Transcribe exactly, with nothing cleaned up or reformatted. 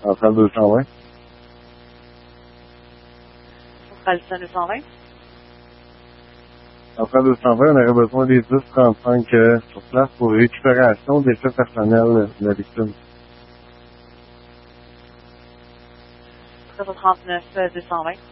Centrale deux cent vingt. Centrale deux cent vingt. Centrale deux cent vingt, on aurait besoin des dix trente-cinq euh, sur place pour récupération des faits personnels de la victime. treize cent trente-neuf deux cent vingt.